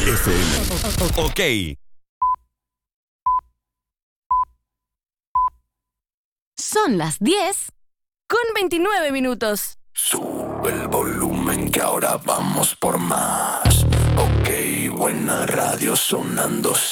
FM. Ok. Son las 10:29. Sube el volumen que ahora vamos por más. Ok, buena radio sonando